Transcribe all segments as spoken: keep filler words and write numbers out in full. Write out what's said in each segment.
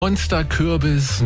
Monsterkürbis,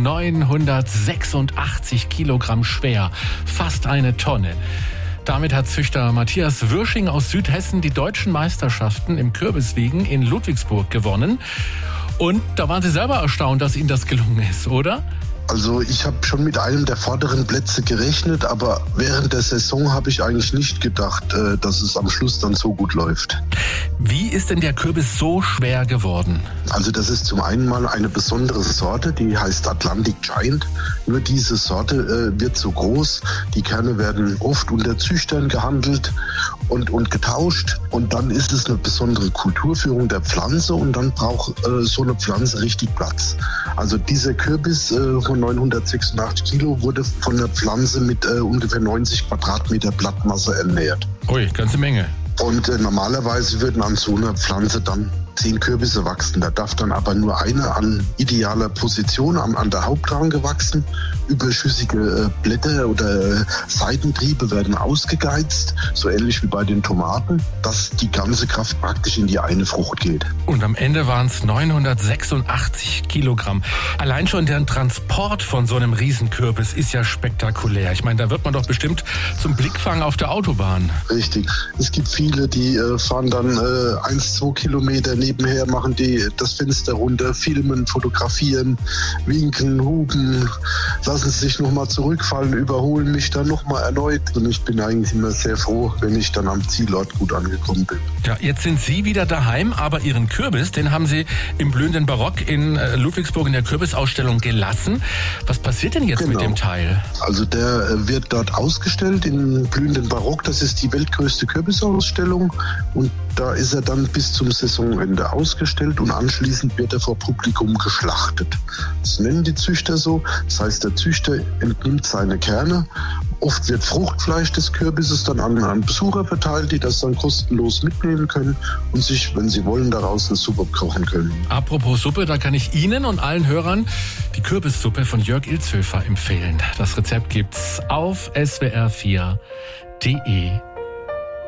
neunhundertsechsundachtzig Kilogramm schwer, fast eine Tonne. Damit hat Züchter Matthias Würsching aus Südhessen die deutschen Meisterschaften im Kürbiswiegen in Ludwigsburg gewonnen. Und da waren Sie selber erstaunt, dass Ihnen das gelungen ist, oder? Also ich habe schon mit einem der vorderen Plätze gerechnet, aber während der Saison habe ich eigentlich nicht gedacht, dass es am Schluss dann so gut läuft. Wie ist denn der Kürbis so schwer geworden? Also das ist zum einen mal eine besondere Sorte, die heißt Atlantic Giant. Nur diese Sorte äh, wird so groß. Die Kerne werden oft unter Züchtern gehandelt und, und getauscht. Und dann ist es eine besondere Kulturführung der Pflanze und dann braucht äh, so eine Pflanze richtig Platz. Also dieser Kürbis äh, von neunhundertsechsundachtzig Kilo wurde von der Pflanze mit äh, ungefähr neunzig Quadratmeter Blattmasse ernährt. Ui, ganze Menge. Und äh, normalerweise würden an so einer Pflanze dann zehn Kürbisse wachsen. Da darf dann aber nur eine an idealer Position an, an der Hauptranke wachsen. Überschüssige äh, Blätter oder äh, Seitentriebe werden ausgegeizt, so ähnlich wie bei den Tomaten, dass die ganze Kraft praktisch in die eine Frucht geht. Und am Ende waren es neunhundertsechsundachtzig Kilogramm. Allein schon der Transport von so einem Riesenkürbis ist ja spektakulär. Ich meine, da wird man doch bestimmt zum Blickfang auf der Autobahn. Richtig. Es gibt viele, die äh, fahren dann äh, eins, zwei Kilometer nebenher, machen die das Fenster runter, filmen, fotografieren, winken, hupen, lassen sich nochmal zurückfallen, überholen mich dann nochmal erneut. Und ich bin eigentlich immer sehr froh, wenn ich dann am Zielort gut angekommen bin. Ja, jetzt sind Sie wieder daheim, aber Ihren Kürbis, den haben Sie im blühenden Barock in Ludwigsburg in der Kürbisausstellung gelassen. Was passiert denn jetzt genau mit dem Teil? Also der wird dort ausgestellt im blühenden Barock. Das ist die weltgrößte Kürbisausstellung und da ist er dann bis zum Saisonende ausgestellt und anschließend wird er vor Publikum geschlachtet. Das nennen die Züchter so. Das heißt, der Züchter entnimmt seine Kerne. Oft wird Fruchtfleisch des Kürbisses dann an, an Besucher verteilt, die das dann kostenlos mitnehmen können und sich, wenn sie wollen, daraus eine Suppe kochen können. Apropos Suppe, da kann ich Ihnen und allen Hörern die Kürbissuppe von Jörg Ilzhöfer empfehlen. Das Rezept gibt's auf s w r vier punkt d e.